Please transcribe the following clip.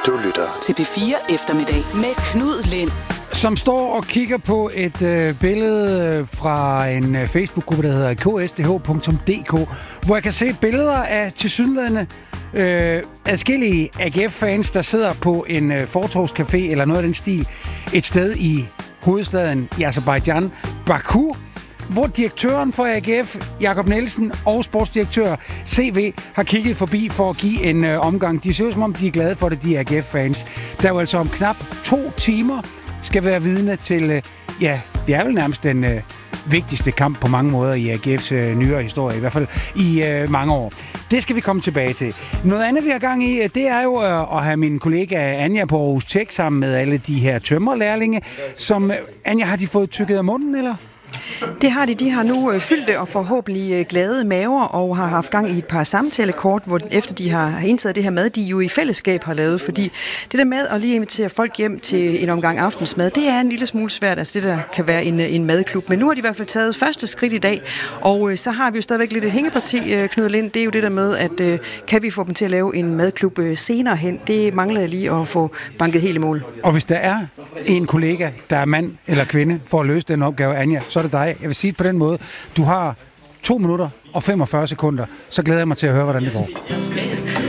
Du lytter til P4 Eftermiddag med Knud Lind, som står og kigger på et billede fra en Facebook-gruppe, der hedder ksdh.dk, hvor jeg kan se billeder af tilsyneladende adskillige AGF-fans, der sidder på en fortovscafé eller noget af den stil, et sted i hovedstaden i Aserbajdsjan, Baku, hvor direktøren for AGF, Jakob Nielsen, og sportsdirektør CV har kigget forbi for at give en omgang. De ser ud som om, de er glade for det, de AGF-fans. Der er jo altså om knap 2 timer skal være vidne til, det er vel nærmest den vigtigste kamp på mange måder i AGF's nyere historie, i hvert fald i mange år. Det skal vi komme tilbage til. Noget andet, vi har gang i, det er jo at have min kollega Anja på Aarhus Tech sammen med alle de her tømmerlærlinge, som, Anja, har de fået tykket af munden, eller? Det har de. De har nu fyldt og forhåbentlig glade maver og har haft gang i et par samtalekort, hvor efter de har indtaget det her mad, de jo i fællesskab har lavet. Fordi det der med at lige invitere folk hjem til en omgang aftensmad, det er en lille smule svært, altså det der kan være en madklub. Men nu har de i hvert fald taget første skridt i dag, og så har vi jo stadigvæk lidt et hængeparti, Knud Lind. Det er jo det der med, at kan vi få dem til at lave en madklub senere hen? Det mangler lige at få banket helt i mål. Og hvis der er en kollega, der er mand eller kvinde, for at løse den opgave, Anja, så er det dig. Jeg vil sige det på den måde. Du har 2 minutter og 45 sekunder, så glæder jeg mig til at høre, hvordan det går.